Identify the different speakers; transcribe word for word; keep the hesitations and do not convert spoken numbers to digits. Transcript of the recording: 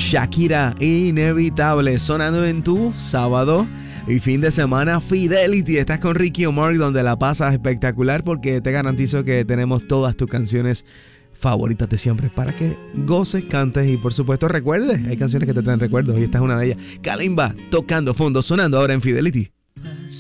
Speaker 1: Shakira, Inevitable, sonando en tu sábado y fin de semana. Fidelity, estás con Ricky Omar, donde la pasas espectacular, porque te garantizo que tenemos todas tus canciones favoritas de siempre para que goces, cantes y por supuesto recuerdes. Hay canciones que te traen recuerdos y esta es una de ellas. Kalimba, tocando fondo, sonando ahora en Fidelity.